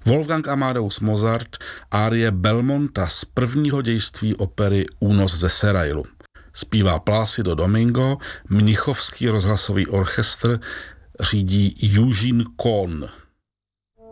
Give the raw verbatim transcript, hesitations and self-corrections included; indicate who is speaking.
Speaker 1: Wolfgang Amadeus Mozart, árie Belmonta z prvního dějství opery Únos ze Serailu. Zpívá Plácido Domingo, Mnichovský rozhlasový orchestr řídí Eugene Kohn.